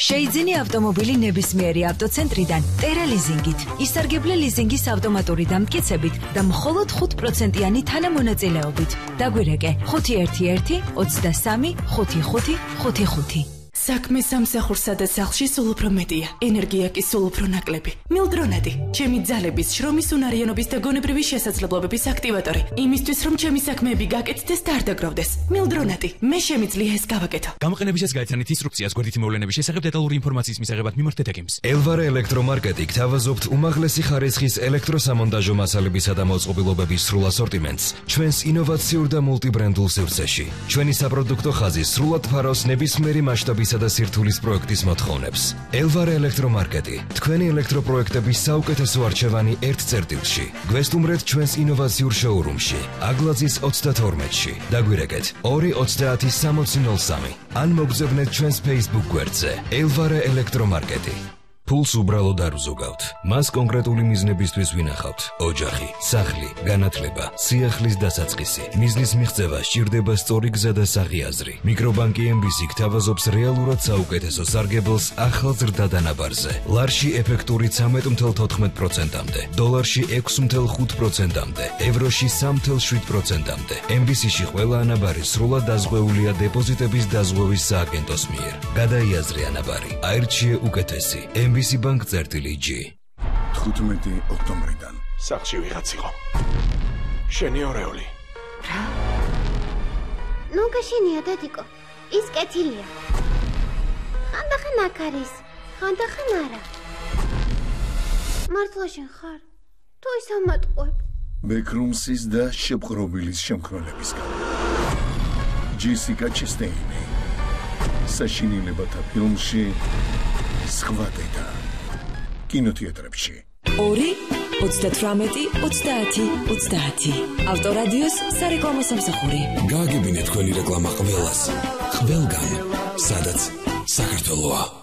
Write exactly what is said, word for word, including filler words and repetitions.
შეიძინე ავტომობილი ნებისმიერი ავტოცენტრიდან ტერა ლიზინგით. ისარგებლე ლიზინგის ავტომატური დამტკიცებით და მხოლოდ ხუთ პროცენტიანი თანამონაწილეობით. დაგვირეკე ხუთი ერთი ერთი ოცდასამი ხუთი ხუთი ხუთი ხუთი. საქმე სამსახურსა და სახლში სულ უფრო მეტია. ენერგია კი სულ უფრო ნაკლები. მილდრონადი, ჩემი ძალების, შრომის უნარიანობის და გონებრივი შესაძლებლობების აქტივატორი. იმისთვის, რომ ჩემი საქმეები გაკეთდეს და არ დაგროვდეს. მილდრონადი, მე შემიძლია ეს გავაკეთო. გამოყენებისას გაიცანით ინსტრუქციას გვერდითი მოვლენების შესახებ დეტალური ინფორმაციის მისაღებად მიმართეთ ეკიმს. ელვარე ელექტრომარკეტი გთავაზობთ უმაღლესი ხარისხის ელექტროსამონტაჟო მასალებისა და მოწყობილობების სრულ ასორტიმენტს ჩვენს ინოვაციურ და მულტიბრენდულ სივრცეში. ჩვენი საპროდუქტო ხაზი სრულად ფარავს ნებისმიერი მასშტაბის და სირთულის პროექტის მოთხოვნებს. ელვარე ელექტრომარკეტი, თქვენი ელექტროპროექტების საუკეთესო არჩევანი ერთ წერტილში. გვესტუმრეთ ჩვენს ინოვაციურ შოურუმში, აგლაძის ოცდათორმეტში. დაგვირეკეთ ორი ოცდაათი სამოცი ნოლ სამი. ან მოგზავნეთ ჩვენს Facebook გვერდზე. ელვარე ელექტრომარკეტი. ფულს უბრალოდ არ ვზოგავთ. მას კონკრეტული მიზნებისთვის ვინახავთ. ოჯახი, სახლი, განათლება, სიახლის დასაწყისი. მიზნის მიღწევა სჭირდება სწორი გზა და საღიაზრი. მიკრობანკი ემ ბი სი გთავაზობს რეალურად საუკეთესო სარგებელს ახალ ზრდა დანაბარზე. ლარში ეფექტური ცამეტ ათეულ თოთხმეტ პროცენტამდე, დოლარში ექვსი ათეულ ხუთ პროცენტამდე, ევროში სამი ათეულ შვიდ პროცენტამდე. ემ ბი სი-ში ყველა ანაბარი სრულად დაზღვეულია დეპოზიტების დაზღვევის სააგენტოს მიერ. გადაიაზრე ანაბარი. აირჩიე უკეთესი. ემ ბი სი ბანკ წერტილი ჯი. თხუთმეტი ოქტომბრიდან სახში ვიღაც იყო. შენი ორეული. რა? ნუ გაშენია დადიკო. ის კეთილია. ხანდახან აქ არის, ხანდახან არა. მართლა შენ ხარ? თუ ის ამატყუებ. ბეკრუმსის და შეპყრობილის შემქმნელებისგან. ჯესიკა ჩესტეინი. საშინელებათა ფილმში სხვა დედა. კინოთეატრებში. ორი ოცდათვრამეტი ოცდაათი ოცდაათი. ავტორადიოს სარეკლამო სამსახური. გააგებინეთ თქვენი რეკლამა ყველას. ყველგან, სადაც საქართველოა.